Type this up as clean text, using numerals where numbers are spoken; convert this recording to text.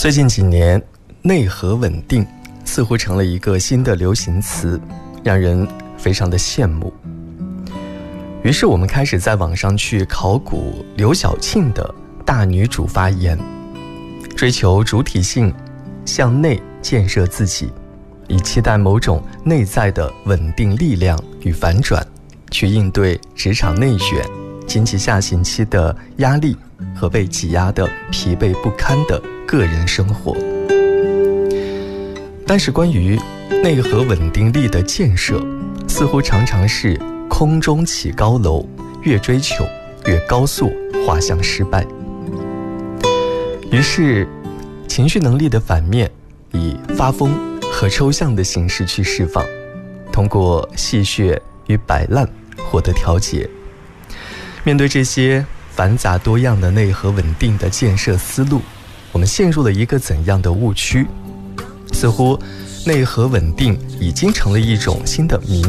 最近几年，内核稳定似乎成了一个新的流行词，让人非常的羡慕。于是我们开始在网上去考古刘晓庆的大女主发言，追求主体性，向内建设自己，以期待某种内在的稳定力量与反转，去应对职场内卷、经济下行期的压力和被挤压的疲惫不堪的个人生活。但是关于内核稳定力的建设，似乎常常是空中起高楼，越追求越高速滑向失败。于是情绪能力的反面以发疯和抽象的形式去释放，通过戏谑与摆烂获得调节。面对这些繁杂多样的内核稳定的建设思路，我们陷入了一个怎样的误区？似乎内核稳定已经成了一种新的迷